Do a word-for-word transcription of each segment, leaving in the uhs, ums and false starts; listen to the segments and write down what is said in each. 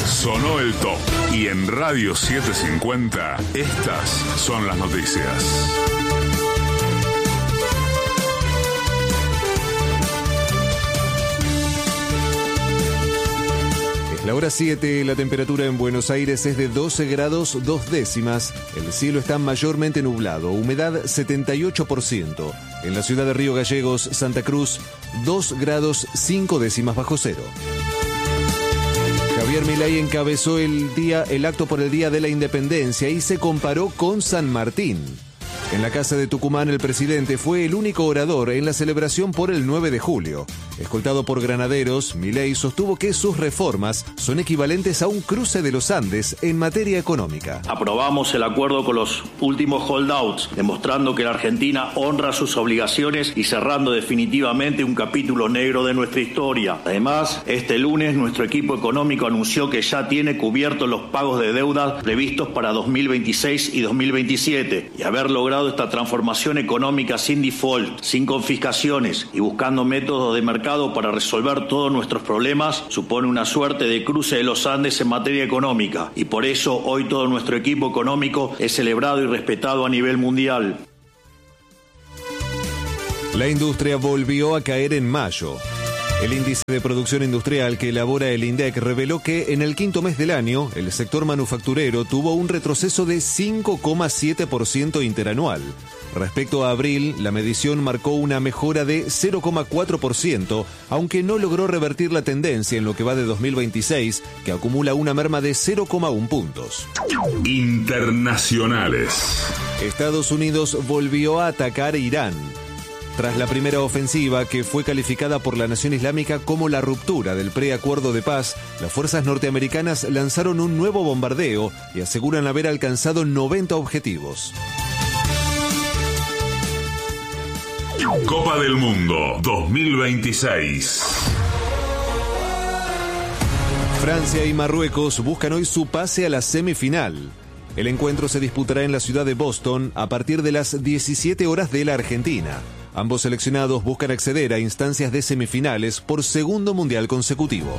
Sonó el top. Y en Radio setecientos cincuenta, estas son las noticias. La hora siete, la temperatura en Buenos Aires es de doce grados dos décimas. El cielo está mayormente nublado, humedad setenta y ocho por ciento. En la ciudad de Río Gallegos, Santa Cruz, dos grados cinco décimas bajo cero. Javier Milei encabezó el, día, el acto por el Día de la Independencia y se comparó con San Martín. En la casa de Tucumán, el presidente fue el único orador en la celebración por el nueve de julio. Escoltado por granaderos, Milei sostuvo que sus reformas son equivalentes a un cruce de los Andes en materia económica. Aprobamos el acuerdo con los últimos holdouts, demostrando que la Argentina honra sus obligaciones y cerrando definitivamente un capítulo negro de nuestra historia. Además, este lunes nuestro equipo económico anunció que ya tiene cubiertos los pagos de deuda previstos para dos mil veintiséis y dos mil veintisiete, y haber logrado esta transformación económica sin default, sin confiscaciones y buscando métodos de mercado para resolver todos nuestros problemas supone una suerte de cruce de los Andes en materia económica, y por eso hoy todo nuestro equipo económico es celebrado y respetado a nivel mundial. La industria volvió a caer en mayo. El índice de producción industrial que elabora el INDEC reveló que en el quinto mes del año, el sector manufacturero tuvo un retroceso de cinco coma siete por ciento interanual. Respecto a abril, la medición marcó una mejora de cero coma cuatro por ciento, aunque no logró revertir la tendencia en lo que va de dos mil veintiséis, que acumula una merma de cero coma uno puntos. Internacionales. Estados Unidos volvió a atacar a Irán. Tras la primera ofensiva, que fue calificada por la Nación Islámica como la ruptura del preacuerdo de paz, las fuerzas norteamericanas lanzaron un nuevo bombardeo y aseguran haber alcanzado noventa objetivos. Copa del Mundo dos mil veintiséis. Francia y Marruecos buscan hoy su pase a la semifinal. El encuentro se disputará en la ciudad de Boston a partir de las diecisiete horas de la Argentina. Ambos seleccionados buscan acceder a instancias de semifinales por segundo mundial consecutivo.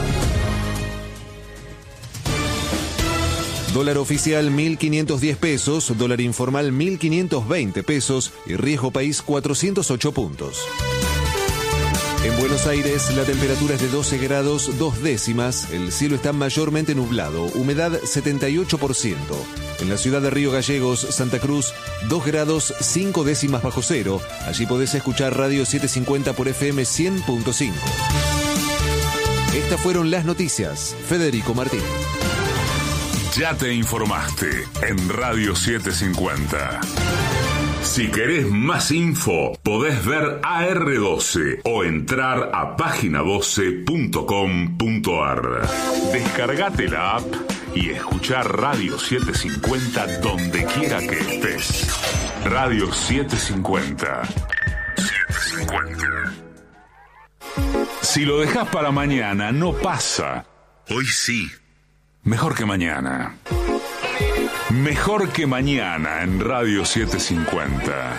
Dólar oficial mil quinientos diez pesos, dólar informal mil quinientos veinte pesos y riesgo país cuatrocientos ocho puntos. En Buenos Aires la temperatura es de doce grados dos décimas, el cielo está mayormente nublado, humedad setenta y ocho por ciento. En la ciudad de Río Gallegos, Santa Cruz, dos grados cinco décimas bajo cero. Allí podés escuchar Radio setecientos cincuenta por F M cien punto cinco. Estas fueron las noticias. Federico Martín. Ya te informaste en Radio setecientos cincuenta. Si querés más info, podés ver A R doce o entrar a página doce punto com punto a r. Descargate la app y escuchar Radio setecientos cincuenta donde quiera que estés. Radio setecientos cincuenta. setecientos cincuenta. Si lo dejas para mañana, no pasa. Hoy sí. Mejor que mañana. Mejor que mañana en Radio setecientos cincuenta.